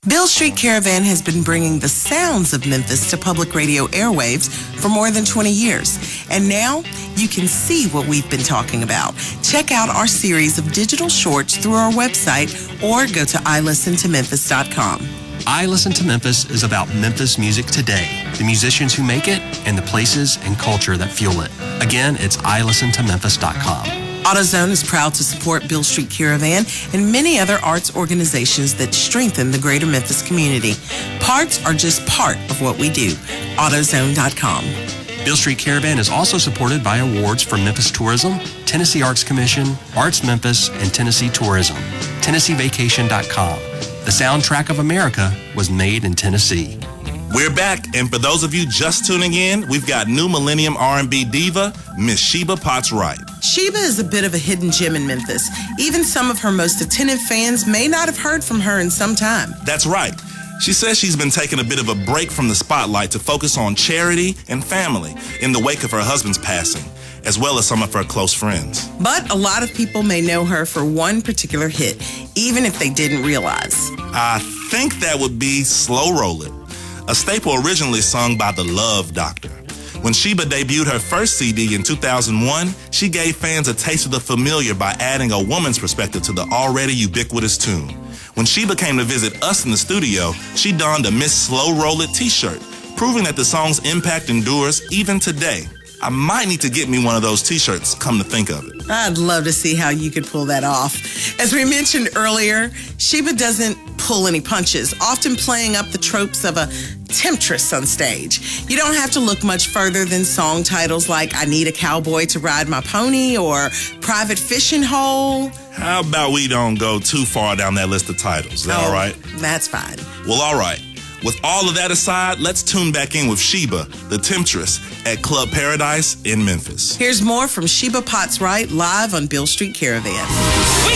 Beale Street Caravan has been bringing the sounds of Memphis to public radio airwaves for more than 20 years. And now you can see what we've been talking about. Check out our series of digital shorts through our website or go to iListenToMemphis.com. I Listen to Memphis is about Memphis music today, the musicians who make it, and the places and culture that fuel it. Again, it's iListenToMemphis.com. AutoZone is proud to support Beale Street Caravan and many other arts organizations that strengthen the greater Memphis community. Parts are just part of what we do. AutoZone.com. Beale Street Caravan is also supported by awards from Memphis Tourism, Tennessee Arts Commission, Arts Memphis, and Tennessee Tourism. TennesseeVacation.com. The soundtrack of America was made in Tennessee. We're back, and for those of you just tuning in, we've got new millennium R&B diva, Miss Sheba Potts Wright. Sheba is a bit of a hidden gem in Memphis. Even some of her most attentive fans may not have heard from her in some time. That's right. She says she's been taking a bit of a break from the spotlight to focus on charity and family in the wake of her husband's passing, as well as some of her close friends. But a lot of people may know her for one particular hit, even if they didn't realize. I think that would be Slow Roll It, a staple originally sung by the Love Doctor. When Sheba debuted her first CD in 2001, she gave fans a taste of the familiar by adding a woman's perspective to the already ubiquitous tune. When Sheba came to visit us in the studio, she donned a Miss Slow Roll It t-shirt, proving that the song's impact endures even today. I might need to get me one of those t-shirts, come to think of it. I'd love to see how you could pull that off. As we mentioned earlier, Sheba doesn't pull any punches, often playing up the tropes of a temptress on stage. You don't have to look much further than song titles like I Need a Cowboy to Ride My Pony or Private Fishing Hole. How about we don't go too far down that list of titles? Is that all right? That's fine. Well, all right. With all of that aside, let's tune back in with Sheba, the temptress, at Club Paradise in Memphis. Here's more from Sheba Potts Wright live on Beale Street Caravan.